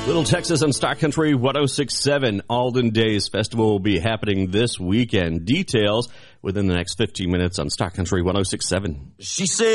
Little Texas on Star Country 106.7. Alden Days Festival will be happening this weekend. Details within the next 15 minutes on Star Country 106.7. She said